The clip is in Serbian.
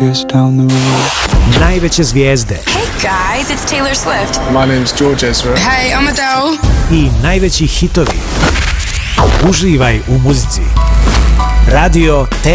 years down the road. Najveće zvijezde. Hey guys, it's Taylor Swift. My name's George Ezra. Hey, I'm Adele. I najveći hitovi. Uživaj u muzici. Radio